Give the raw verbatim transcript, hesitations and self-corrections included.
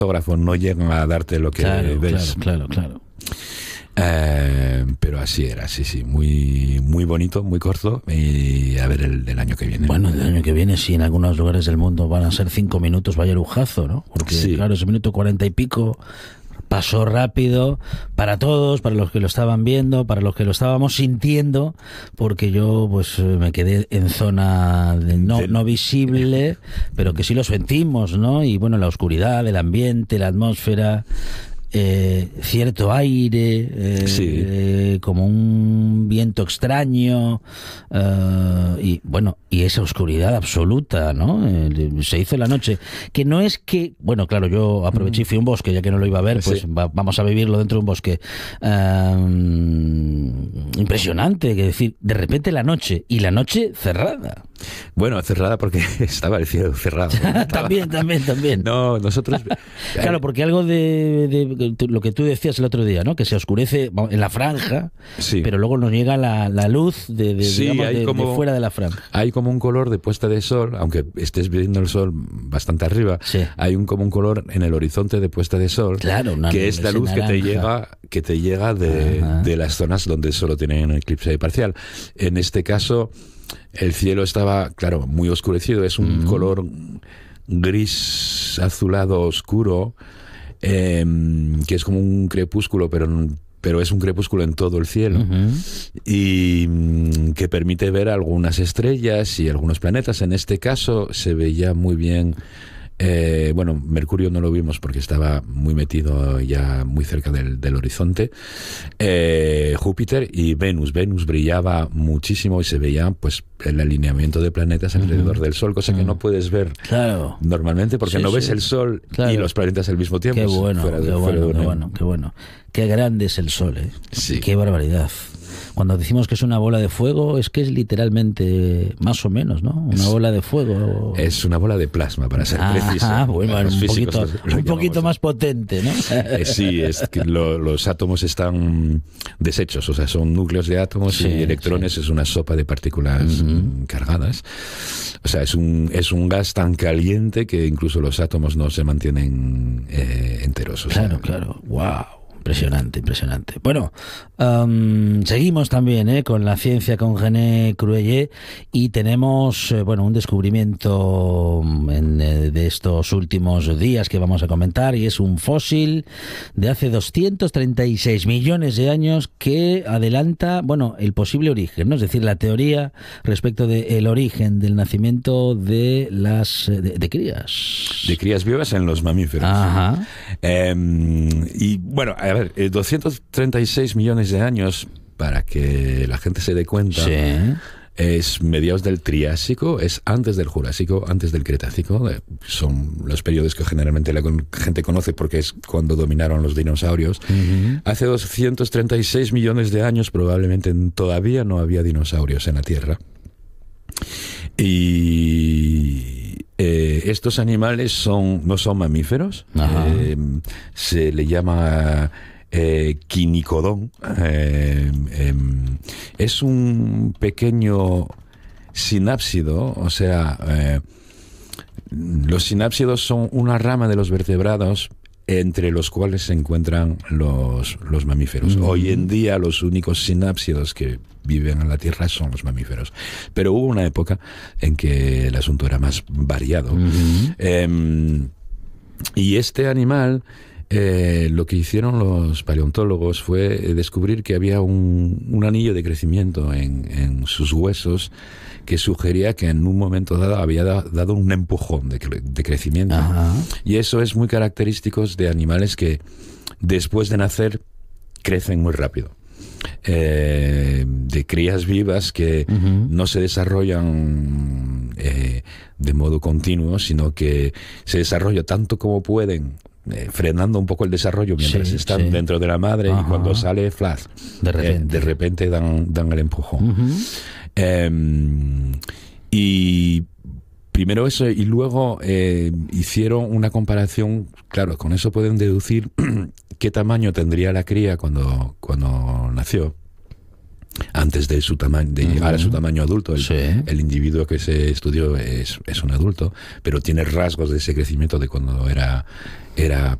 fotógrafos no llegan a darte lo que claro, ves. Claro, claro, claro. Eh, pero así era, sí, sí, muy muy bonito, muy corto, y a ver el del año que viene. Bueno, el año que viene, sí, en algunos lugares del mundo van a ser cinco minutos, vaya lujazo, ¿no? Porque, sí. claro, ese minuto cuarenta y pico pasó rápido para todos, para los que lo estaban viendo, para los que lo estábamos sintiendo, porque yo pues me quedé en zona de no, no visible, pero que sí lo sentimos, ¿no? Y bueno, la oscuridad, el ambiente, la atmósfera... Eh, cierto aire, eh, sí. eh, como un viento extraño, eh, y bueno, y esa oscuridad absoluta, ¿no? Eh, se hizo la noche, que no es que, bueno, claro, yo aproveché y fui a un bosque, ya que no lo iba a ver, pues sí. va, vamos a vivirlo dentro de un bosque. Eh, impresionante, que decir, de repente la noche, y la noche cerrada. Bueno, cerrada porque estaba el cielo cerrado. también, también, también. No, nosotros... Claro, porque algo de, de, de lo que tú decías el otro día, ¿no? Que se oscurece en la franja, sí. pero luego nos llega la, la luz de, de, sí, digamos, de, como, de fuera de la franja. Hay como un color de puesta de sol, aunque estés viendo el sol bastante arriba, sí. hay un como un color en el horizonte de puesta de sol, claro, una, que es la luz naranja. que te llega, que te llega de, de las zonas donde solo tienen eclipse parcial. En este caso... El cielo estaba, claro, muy oscurecido, es un mm. color gris azulado oscuro, eh, que es como un crepúsculo, pero, pero es un crepúsculo en todo el cielo, uh-huh. y mm, que permite ver algunas estrellas y algunos planetas. En este caso se veía muy bien... Eh, bueno, Mercurio no lo vimos porque estaba muy metido ya muy cerca del, del horizonte. Eh, Júpiter y Venus. Venus brillaba muchísimo y se veía pues el alineamiento de planetas alrededor uh-huh. del Sol, cosa uh-huh. que no puedes ver claro. normalmente porque sí, no ves sí. el Sol claro. y los planetas al mismo tiempo. Qué bueno, fuera de, qué, fuera bueno de qué bueno, qué bueno. Qué grande es el Sol, ¿eh? Sí. Qué barbaridad. Cuando decimos que es una bola de fuego, es que es literalmente más o menos, ¿no? Una bola de fuego. Es una bola de plasma, para ser ah, preciso. Ah, bueno, un físicos, poquito, lo, lo un poquito más potente, ¿no? Eh, sí, es que lo, los átomos están deshechos, o sea, son núcleos de átomos sí, y electrones, sí. Es una sopa de partículas uh-huh. cargadas. O sea, es un, es un gas tan caliente que incluso los átomos no se mantienen eh, enteros. O claro, sea, claro. ¡Wow! Impresionante, impresionante. Bueno, um, seguimos también eh, con la ciencia con René Cruelle y tenemos eh, bueno un descubrimiento en, eh, de estos últimos días que vamos a comentar, y es un fósil de hace doscientos treinta y seis millones de años que adelanta bueno el posible origen, ¿no? Es decir, la teoría respecto del origen del nacimiento de las de, de crías. De crías vivas en los mamíferos. Ajá. Eh, y bueno, a ver, doscientos treinta y seis millones de años, para que la gente se dé cuenta, sí. es mediados del Triásico, es antes del Jurásico, antes del Cretácico. Son los periodos que generalmente la gente conoce porque es cuando dominaron los dinosaurios. Uh-huh. Hace doscientos treinta y seis millones de años probablemente todavía no había dinosaurios en la Tierra. Y... Eh, estos animales son no son mamíferos, eh, se le llama eh, quinicodón, eh, eh, es un pequeño sinápsido, o sea, eh, los sinápsidos son una rama de los vertebrados entre los cuales se encuentran los, los mamíferos. Mm. Hoy en día los únicos sinápsidos que viven en la Tierra son los mamíferos. Pero hubo una época en que el asunto era más variado. Mm-hmm. Eh, y este animal, eh, lo que hicieron los paleontólogos fue descubrir que había un, un anillo de crecimiento en, en sus huesos que sugería que en un momento dado había da, dado un empujón de, de crecimiento. Ajá. Y eso es muy característico de animales que después de nacer crecen muy rápido. Eh, de crías vivas que uh-huh. no se desarrollan eh, de modo continuo, sino que se desarrollan tanto como pueden, eh, frenando un poco el desarrollo mientras sí, están sí. dentro de la madre. Ajá. Y cuando sale flash, de repente, eh, de repente dan, dan el empujón. Uh-huh. Eh, y primero eso, y luego eh, hicieron una comparación. Claro, con eso pueden deducir qué tamaño tendría la cría cuando, cuando nació. antes de su tamaño, de uh-huh. llegar a su tamaño adulto. El, sí. el individuo que se estudió es, es un adulto, pero tiene rasgos de ese crecimiento de cuando era, era